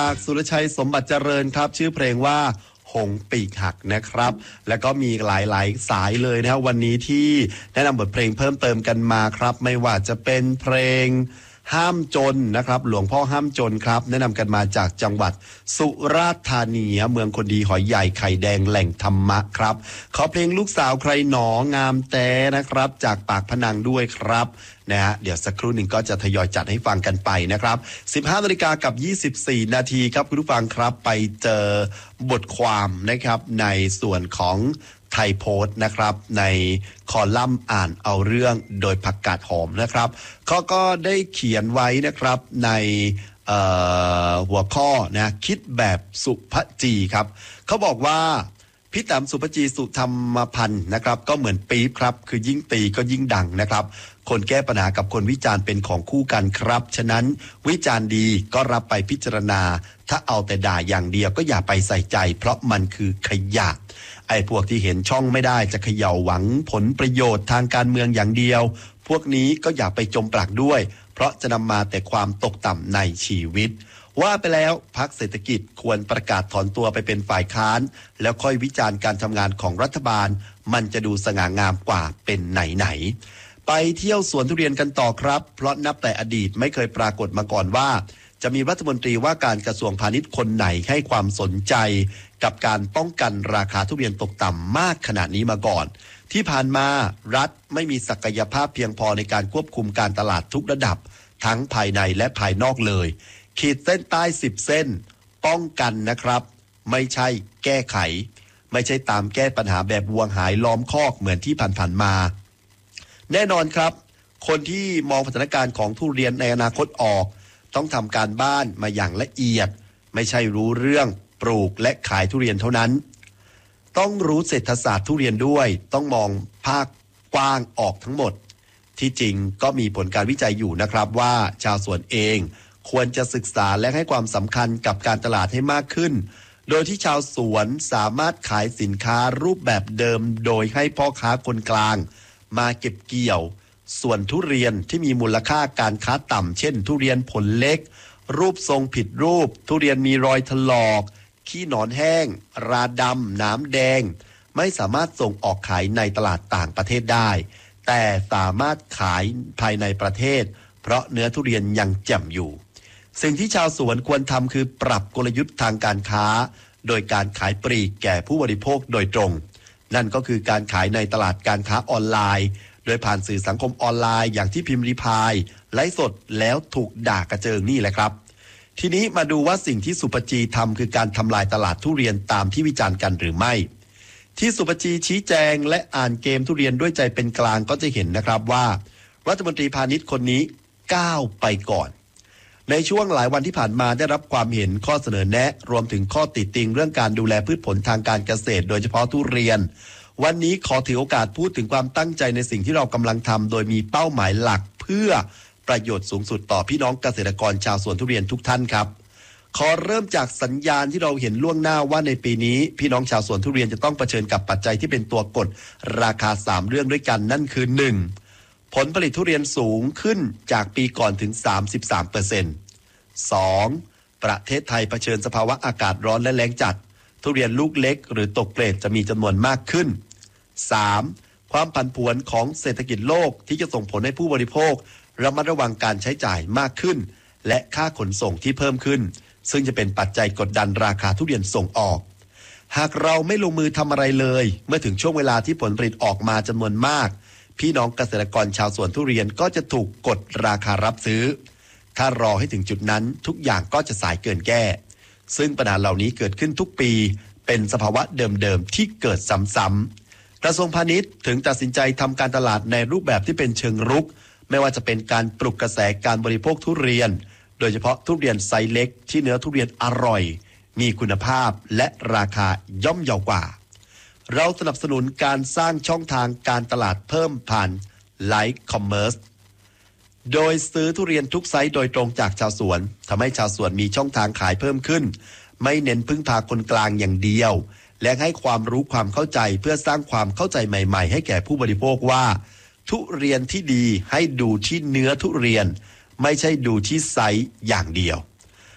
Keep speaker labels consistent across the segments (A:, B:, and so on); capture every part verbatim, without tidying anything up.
A: จากสุรชัยสมบัติเจริญครับชื่อเพลงว่าหงปีกหักนะครับแล้วก็มีหลายๆสายเลยนะวันนี้ที่แนะนำบทเพลงเพิ่มเติมกันมาครับไม่ว่าจะเป็นเพลงห้ามจนนะครับหลวงพ่อห้ามจนครับแนะนำกันมาจากจังหวัดสุราษฎร์ธานีเมืองคนดีหอยใหญ่ไข่แดงแหล่งธรรมะครับขอเพลงลูกสาวใครหนองามแต่นะครับจากปากพนังด้วยครับนะฮะเดี๋ยวสักครู่หนึ่งก็จะทยอยจัดให้ฟังกันไปนะครับสิบห้านาฬิกากับยี่สิบสี่นาทีครับคุณผู้ฟังครับไปเจอบทความนะครับในส่วนของไทยโพสต์นะครับในคอลัมน์อ่านเอาเรื่องโดยผักกาดหอมนะครับเขาก็ได้เขียนไว้นะครับในหัวข้อนะคิดแบบสุภจีครับเขาบอกว่าพี่แต้มสุภจีสุธรรมพันธ์นะครับก็เหมือนปี๊บครับคือยิ่งตีก็ยิ่งดังนะครับคนแก้ปัญหากับคนวิจารณ์เป็นของคู่กันครับฉะนั้นวิจารณ์ดีก็รับไปพิจารณาถ้าเอาแต่ด่าอย่างเดียวก็อย่าไปใส่ใจเพราะมันคือขยะไอ้พวกที่เห็นช่องไม่ได้จะเขย่าหวังผลประโยชน์ทางการเมืองอย่างเดียวพวกนี้ก็อย่าไปจมปลักด้วยเพราะจะนำมาแต่ความตกต่ำในชีวิตว่าไปแล้วพรรคเศรษฐกิจควรประกาศถอนตัวไปเป็นฝ่ายค้านแล้วค่อยวิจารณ์การทำงานของรัฐบาลมันจะดูสง่างามกว่าเป็นไหนๆไปเที่ยวสวนทุเรียนกันต่อครับเพราะนับแต่อดีตไม่เคยปรากฏมาก่อนว่าจะมีรัฐมนตรีว่าการกระทรวงพาณิชย์คนไหนให้ความสนใจกับการป้องกันราคาทุเรียนตกต่ำมากขนาดนี้มาก่อนที่ผ่านมารัฐไม่มีศักยภาพเพียงพอในการควบคุมการตลาดทุกระดับทั้งภายในและภายนอกเลยขีดเส้นใต้สิบเส้นป้องกันนะครับไม่ใช่แก้ไขไม่ใช่ตามแก้ปัญหาแบบวัวหายล้อมคอกเหมือนที่ผ่านๆมาแน่นอนครับคนที่มองสถานการณ์ของทุเรียนในอนาคตออกต้องทำการบ้านมาอย่างละเอียดไม่ใช่รู้เรื่องปลูกและขายทุเรียนเท่านั้นต้องรู้เศรษฐศาสตร์ทุเรียนด้วยต้องมองภาคกว้างออกทั้งหมดที่จริงก็มีผลการวิจัยอยู่นะครับว่าชาวสวนเองควรจะศึกษาและให้ความสำคัญกับการตลาดให้มากขึ้นโดยที่ชาวสวนสามารถขายสินค้ารูปแบบเดิมโดยให้พ่อค้าคนกลางมาเก็บเกี่ยวส่วนทุเรียนที่มีมูลค่าการค้าต่ำเช่นทุเรียนผลเล็กรูปทรงผิดรูปทุเรียนมีรอยถลอกขี้หนอนแห้งราดำน้ำแดงไม่สามารถส่งออกขายในตลาดต่างประเทศได้แต่สามารถขายภายในประเทศเพราะเนื้อทุเรียนยังแจ่มอยู่สิ่งที่ชาวสวนควรทำคือปรับกลยุทธ์ทางการค้าโดยการขายปลีกแก่ผู้บริโภคโดยตรงนั่นก็คือการขายในตลาดการค้าออนไลน์โดยผ่านสื่อสังคมออนไลน์อย่างที่พิมพ์ริพายไลฟ์สดแล้วถูกด่ากระเจิงนี่แหละครับทีนี้มาดูว่าสิ่งที่สุปจีทำคือการทำลายตลาดทุเรียนตามที่วิจารณ์กันหรือไม่ที่สุปจีชี้แจงและอ่านเกมทุเรียนด้วยใจเป็นกลางก็จะเห็นนะครับว่ารัฐมนตรีพาณิชย์คนนี้ก้าวไปก่อนในช่วงหลายวันที่ผ่านมาได้รับความเห็นข้อเสนอแนะรวมถึงข้อติติงเรื่องการดูแลพืชผลทางการเกษตรโดยเฉพาะทุเรียนวันนี้ขอถือโอกาสพูดถึงความตั้งใจในสิ่งที่เรากำลังทำโดยมีเป้าหมายหลักเพื่อประโยชน์สูงสุดต่อพี่น้องเกษตรกรชาวสวนทุเรียนทุกท่านครับขอเริ่มจากสัญญาณที่เราเห็นล่วงหน้าว่าในปีนี้พี่น้องชาวสวนทุเรียนจะต้องเผชิญกับปัจจัยที่เป็นตัวกดราคาสามเรื่องด้วยกันนั่นคือหนึ่งผลผลิตทุเรียนสูงขึ้นจากปีก่อนถึง สามสิบสามเปอร์เซ็นต์ สองประเทศไทยเผชิญสภาวะอากาศร้อนและแล้งจัดทุเรียนลูกเล็กหรือตกเกรดจะมีจำนวนมากขึ้น สาม ความผันผวนของเศรษฐกิจโลกที่จะส่งผลให้ผู้บริโภคระมัดระวังการใช้จ่ายมากขึ้นและค่าขนส่งที่เพิ่มขึ้นซึ่งจะเป็นปัจจัยกดดันราคาทุเรียนส่งออกหากเราไม่ลงมือทำอะไรเลยเมื่อถึงช่วงเวลาที่ผลผลิตออกมาจำนวนมากพี่น้องเกษตรกรชาวสวนทุเรียนก็จะถูกกดราคารับซื้อถ้ารอให้ถึงจุดนั้นทุกอย่างก็จะสายเกินแก้ซึ่งปัญหาเหล่านี้เกิดขึ้นทุกปีเป็นสภาวะเดิมๆที่เกิดซ้ำๆกระทรวงพาณิชย์ถึงตัดสินใจทำการตลาดในรูปแบบที่เป็นเชิงรุกไม่ว่าจะเป็นการปลุกกระแสการบริโภคทุเรียนโดยเฉพาะทุเรียนไซส์เล็กที่เนื้อทุเรียนอร่อยมีคุณภาพและราคาย่อมเยาวกว่าเราสนับสนุนการสร้างช่องทางการตลาดเพิ่มผ่านไลฟ์คอมเมอร์สโดยซื้อทุเรียนทุกไซส์โดยตรงจากชาวสวนทำให้ชาวสวนมีช่องทางขายเพิ่มขึ้นไม่เน้นพึ่งพาคนกลางอย่างเดียวและให้ความรู้ความเข้าใจเพื่อสร้างความเข้าใจใหม่ๆให้แก่ผู้บริโภคว่าทุเรียนที่ดีให้ดูที่เนื้อทุเรียนไม่ใช่ดูที่ไซส์อย่างเดียว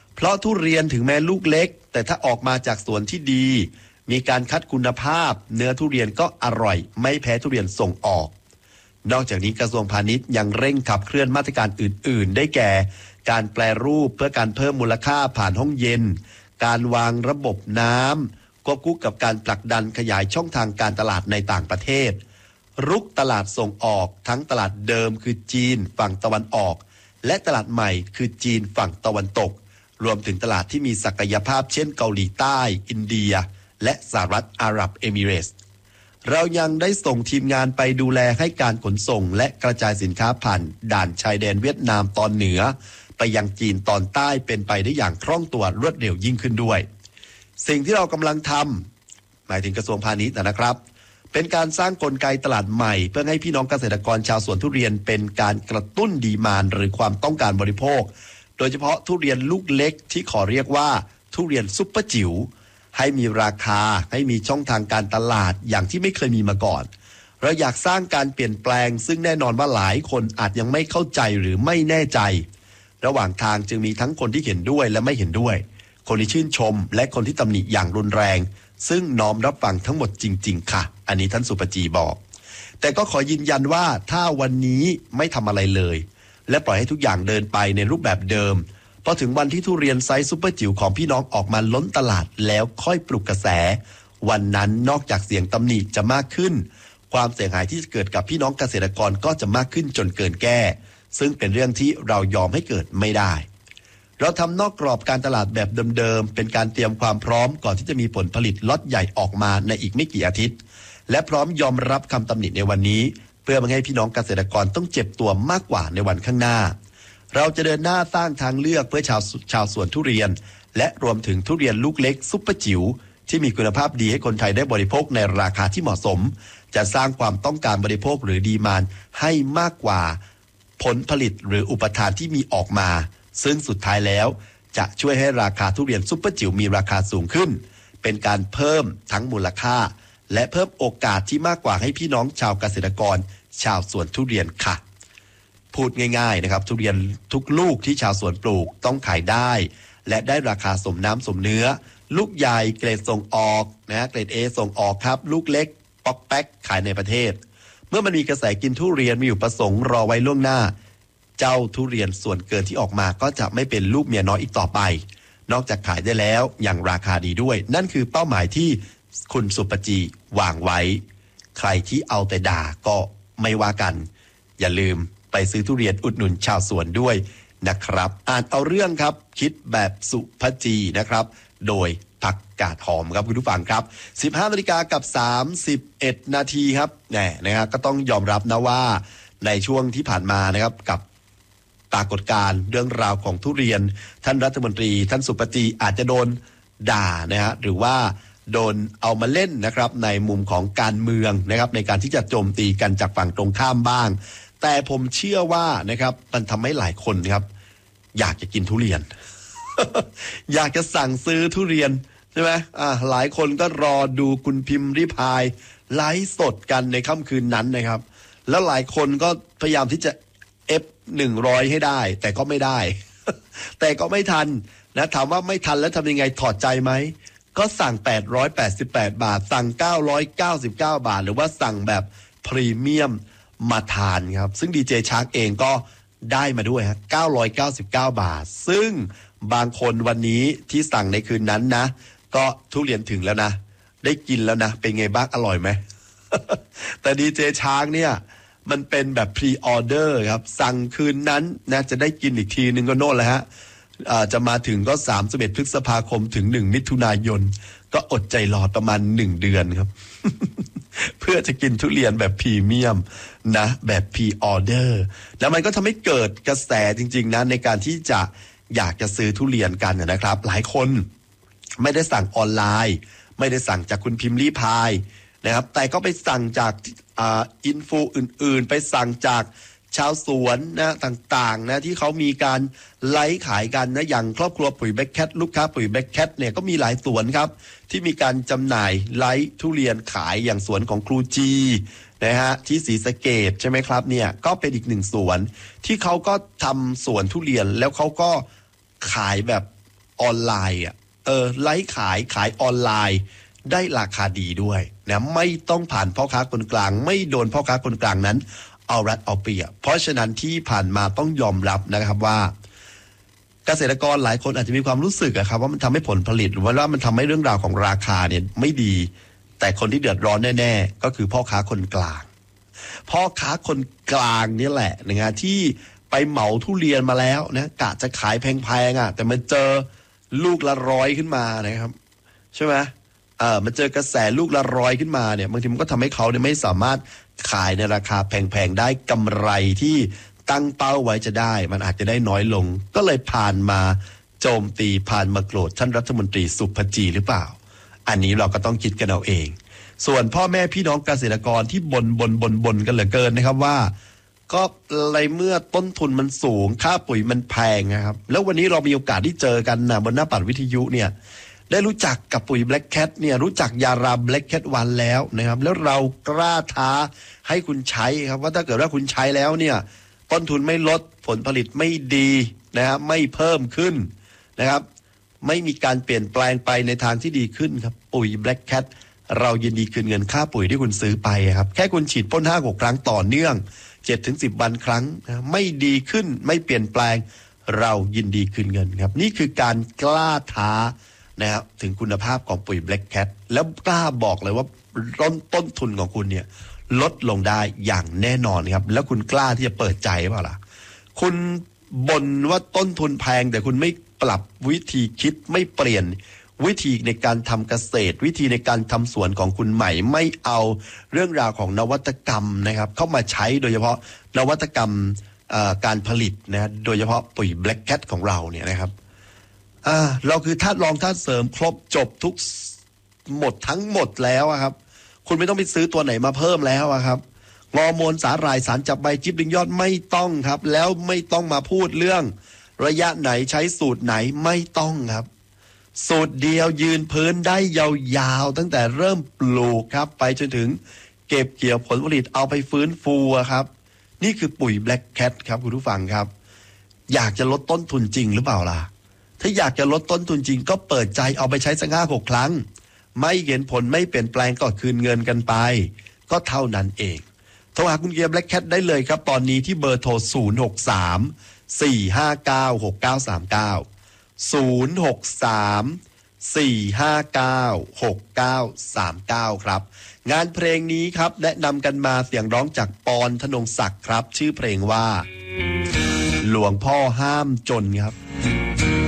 A: เพราะทุเรียนถึงแม้ลูกเล็กแต่ถ้าออกมาจากสวนที่ดีมีการคัดคุณภาพเนื้อทุเรียนก็อร่อยไม่แพ้ทุเรียนส่งออกนอกจากนี้กระทรวงพาณิชย์ยังเร่งขับเคลื่อนมาตรการอื่นๆได้แก่การแปรรูปเพื่อการเพิ่มมูลค่าผ่านห้องเย็นการวางระบบน้ำควบคู่กับการผลักดันขยายช่องทางการตลาดในต่างประเทศรุกตลาดส่งออกทั้งตลาดเดิมคือจีนฝั่งตะวันออกและตลาดใหม่คือจีนฝั่งตะวันตกรวมถึงตลาดที่มีศักยภาพเช่นเกาหลีใต้อินเดียและสหรัฐอาหรับเอมิเรตส์เรายังได้ส่งทีมงานไปดูแลให้การขนส่งและกระจายสินค้าผ่านด่านชายแดนเวียดนามตอนเหนือไปยังจีนตอนใต้เป็นไปได้อย่างคล่องตัวรวดเร็วยิ่งขึ้นด้วยสิ่งที่เรากำลังทำหมายถึงกระทรวงพาณิชย์นะครับเป็นการสร้างกลไกตลาดใหม่เพื่อให้พี่น้องเกษตรกรชาวสวนทุเรียนเป็นการกระตุ้นดีมานด์หรือความต้องการบริโภคโดยเฉพาะทุเรียนลูกเล็กที่ขอเรียกว่าทุเรียนซุปเปอร์จิ๋วให้มีราคาให้มีช่องทางการตลาดอย่างที่ไม่เคยมีมาก่อนเราอยากสร้างการเปลี่ยนแปลงซึ่งแน่นอนว่าหลายคนอาจยังไม่เข้าใจหรือไม่แน่ใจระหว่างทางจึงมีทั้งคนที่เห็นด้วยและไม่เห็นด้วยคนที่ชื่นชมและคนที่ตำหนิอย่างรุนแรงซึ่งน้อมรับฟังทั้งหมดจริงๆค่ะอันนี้ท่านสุปจีบอกแต่ก็ขอยืนยันว่าถ้าวันนี้ไม่ทำอะไรเลยและปล่อยให้ทุกอย่างเดินไปในรูปแบบเดิมพอถึงวันที่ทุเรียนไซส์ซุปเปอร์จิ๋วของพี่น้องออกมาล้นตลาดแล้วค่อยปลุกกระแสวันนั้นนอกจากเสียงตำหนิจะมากขึ้นความเสียหายที่จะเกิดกับพี่น้องเกษตรกรก็จะมากขึ้นจนเกินแก้ซึ่งเป็นเรื่องที่เรายอมให้เกิดไม่ได้เราทำนอกกรอบการตลาดแบบเดิมๆเป็นการเตรียมความพร้อมก่อนที่จะมีผลผลิตล็อตใหญ่ออกมาในอีกไม่กี่อาทิตย์และพร้อมยอมรับคำตำหนิในวันนี้เพื่อไม่ให้พี่น้องเกษตรกรต้องเจ็บตัวมากกว่าในวันข้างหน้าเราจะเดินหน้าสร้างทางเลือกเพื่อชาวชาวสวนทุเรียนและรวมถึงทุเรียนลูกเล็กซุปเปอร์จิ๋วที่มีคุณภาพดีให้คนไทยได้บริโภคในราคาที่เหมาะสมจะสร้างความต้องการบริโภคหรือดีมานด์ให้มากกว่าผลผลิตหรืออุปทานที่มีออกมาซึ่งสุดท้ายแล้วจะช่วยให้ราคาทุเรียนซุปเปอร์จิ๋วมีราคาสูงขึ้นเป็นการเพิ่มทั้งมูลค่าและเพิ่มโอกาสที่มากกว่าให้พี่น้องชาวเกษตรกรชาวสวนทุเรียนค่ะพูดง่ายๆนะครับทุเรียนทุกลูกที่ชาวสวนปลูกต้องขายได้และได้ราคาสมน้ำสมเนื้อลูกใหญ่เกรดส่งออกนะเกรด A ส่งออกครับลูกเล็กป๊อกแป๊กขายในประเทศเมื่อมันมีกระแสกินทุเรียนมีอยู่ประสงค์รอไว้ล่วงหน้าเจ้าทุเรียนส่วนเกินที่ออกมาก็จะไม่เป็นลูกเมียน้อยอีกต่อไปนอกจากขายได้แล้วอย่างราคาดีด้วยนั่นคือเป้าหมายที่คุณสุปจีวางไว้ใครที่เอาแต่ด่าก็ไม่ว่ากันอย่าลืมไปซื้อทุเรียนอุดหนุนชาวสวนด้วยนะครับอ่านเอาเรื่องครับคิดแบบสุภจีนะครับโดยผักกาดหอมครับคุณผู้ฟังครับ สิบห้านาฬิกากับสามสิบเอ็ดนาทีครับแน่นะครับก็ต้องยอมรับนะว่าในช่วงที่ผ่านมานะครับกับปรากฏการณ์เรื่องราวของทุเรียนท่านรัฐมนตรีท่านสุปจีอาจจะโดนด่านะฮะหรือว่าโดนเอามาเล่นนะครับในมุมของการเมืองนะครับในการที่จะโจมตีกันจากฝั่งตรงข้ามบ้างแต่ผมเชื่อว่านะครับมันทำให้หลายคนครับอยากจะกินทุเรียน อยากจะสั่งซื้อทุเรียนใช่ไหมอ่าหลายคนก็รอดูคุณพิมพ์ริพายไลฟ์สดกันในค่ำคืนนั้นนะครับแล้วหลายคนก็พยายามที่จะเอฟหนึ่งร้อยให้ได้แต่ก็ไม่ได้ แต่ก็ไม่ทันนะถามว่าไม่ทันแล้วทำยังไงถอดใจไหมก็สั่งแปดร้อยแปดสิบแปดบาทสั่งเก้าร้อยเก้าสิบเก้าบาทหรือว่าสั่งแบบพรีเมียมมาทานครับซึ่งดีเจชาร์กเองก็ได้มาด้วยฮะเก้าร้อยเก้าสิบเก้าบาทซึ่งบางคนวันนี้ที่สั่งในคืนนั้นนะก็ทุเรียนถึงแล้วนะได้กินแล้วนะเป็นไงบ้างอร่อยไหม แต่ดีเจชาร์กเนี่ยมันเป็นแบบพรีออเดอร์ครับสั่งคืนนั้นนะจะได้กินอีกทีนึงก็โน่นแล้วฮะจะมาถึงก็สามสิบเอ็ดพฤษภาคมถึงหนึ่งมิถุนายนก็อดใจรอประมาณหนึ่งเดือนครับ เพื่อจะกินทุเรียนแบบพรีเมียมนะแบบพรีออเดอร์แล้วมันก็ทำให้เกิดกระแสจริงๆนะในการที่จะอยากจะซื้อทุเรียนกันนะครับหลายคนไม่ได้สั่งออนไลน์ไม่ได้สั่งจากคุณพิมพ์ลี่พายนะครับแต่ก็ไปสั่งจากอ่าอินฟูอื่นๆไปสั่งจากชาวสวนนะต่างๆนะที่เขามีการไลฟ์ขายกันนะอย่างครอบครัวปุ๋ยแบ็คแคทลูกค้าปุ๋ยแบ็คแคทเนี่ยก็มีหลายสวนครับที่มีการจำหน่ายไลฟ์ทุเรียนขายอย่างสวนของครูจีนะฮะที่ศรีสะเกษใช่ไหมครับเนี่ยก็เป็นอีกหนึ่งสวนที่เขาก็ทำสวนทุเรียนแล้วเขาก็ขายแบบออนไลน์อ่ะเออไลฟ์ขายขายออนไลน์ได้ราคาดีด้วยนะไม่ต้องผ่านพ่อค้าคนกลางไม่โดนพ่อค้าคนกลางนั้นเอารัดเอาเปรียบเพราะฉะนั้นที่ผ่านมาต้องยอมรับนะครับว่าเกษตรกรหลายคนอาจจะมีความรู้สึกอะครับว่ามันทำให้ผลผลิตหรือว่ามันทำให้เรื่องราวของราคาเนี่ยไม่ดีแต่คนที่เดือดร้อนแน่ๆก็คือพ่อค้าคนกลางพ่อค้าคนกลางนี่แหละนะฮะที่ไปเหมาทุเรียนมาแล้วนะกะจะขายแพงๆอ่ะแต่มันเจอลูกละร้อยขึ้นมานะครับใช่ไหมเออมันเจอกระแสลูกละร้อยขึ้นมาเนี่ยบางทีมันก็ทำให้เขาเนี่ยไม่สามารถขายในราคาแพงๆได้กำไรที่ตั้งเป้าไว้จะได้มันอาจจะได้น้อยลงก็เลยผ่านมาโจมตีผ่านมาโกรธท่านรัฐมนตรีสุภจีหรือเปล่าอันนี้เราก็ต้องคิดกันเอาเองส่วนพ่อแม่พี่น้องเกษตรกรที่บ่นบ่นบ่นบ่นกันเหลือเกินนะครับว่าก็อะไรเมื่อต้นทุนมันสูงค่าปุ๋ยมันแพงนะครับแล้ววันนี้เรามีโอกาสที่เจอกันนะบนหน้าปัดวิทยุเนี่ยได้รู้จักกับปุ๋ย Black Cat เนี่ยรู้จักยารา Black Cat วันแล้วนะครับแล้วเรากล้าท้าให้คุณใช้ครับว่าถ้าเกิดว่าคุณใช้แล้วเนี่ยต้นทุนไม่ลดผลผลิตไม่ดีนะครับไม่เพิ่มขึ้นนะครับไม่มีการเปลี่ยนแปลงไปในทางที่ดีขึ้นครับปุ๋ย Black Cat เรายินดีคืนเงินค่าปุ๋ยที่คุณซื้อไปครับแค่คุณฉีดพ่นห้าหกครั้งต่อเนื่อง เจ็ดถึงสิบ วันครั้งนะไม่ดีขึ้นไม่เปลี่ยนแปลงเรายินดีคืนเงินครับนี่คือการกล้าท้านะครับถึงคุณภาพของปุ๋ย Black Cat แล้วกล้าบอกเลยว่าต้นต้นทุนของคุณเนี่ยลดลงได้อย่างแน่นอนครับแล้วคุณกล้าที่จะเปิดใจเปล่าล่ะคุณบ่นว่าต้นทุนแพงแต่คุณไม่ปรับวิธีคิดไม่เปลี่ยนวิธีในการทำเกษตรวิธีในการทำสวนของคุณใหม่ไม่เอาเรื่องราวของนวัตกรรมนะครับเข้ามาใช้โดยเฉพาะนวัตกรรมการผลิตนะโดยเฉพาะปุ๋ย Black Cat ของเราเนี่ยนะครับเราคือธาตุรองธาตุเสริมครบจบทุกหมดทั้งหมดแล้วครับคุณไม่ต้องไปซื้อตัวไหนมาเพิ่มแล้วครับงอร์โมนสาหร่ายสารจับใบจิ๊บลิงยอดไม่ต้องครับแล้วไม่ต้องมาพูดเรื่องระยะไหนใช้สูตรไหนไม่ต้องครับสูตรเดียวยืนพื้นได้ยาวๆตั้งแต่เริ่มปลูกครับไปจนถึงเก็บเกี่ยวผลผลิตเอาไปฟื้นฟูครับนี่คือปุ๋ย Black Cat ครับคุณผู้ฟังครับอยากจะลดต้นทุนจริงหรือเปล่าล่ะถ้าอยากจะลดต้นทุนจริงก็เปิดใจเอาไปใช้สักห้าหกครั้งไม่เห็นผลไม่เปลี่ยนแปลงก็คืนเงินกันไปก็เท่านั้นเองโทรหาคุณเกียร์ Black Cat ได้เลยครับตอนนี้ที่เบอร์โทรศูนย์ หก สาม สี่ ห้า เก้า หก เก้า สาม เก้าศูนย์ หก สาม สี่ ห้า เก้า หก เก้า สาม เก้าครับงานเพลงนี้ครับแนะนำกันมาเสียงร้องจากปอนธนงศักดิ์ครับชื่อเพลงว่าหลวงพ่อห้ามจนครับ